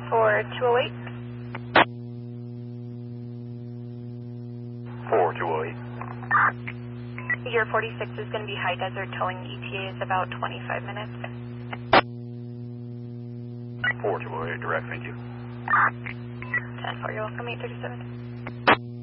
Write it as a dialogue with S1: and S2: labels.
S1: for 208.
S2: 4208.
S1: Your 46 is going to be High Desert towing. ETA is about 25 minutes.
S2: 4208, direct, thank you.
S1: 10-4, you're welcome, 837.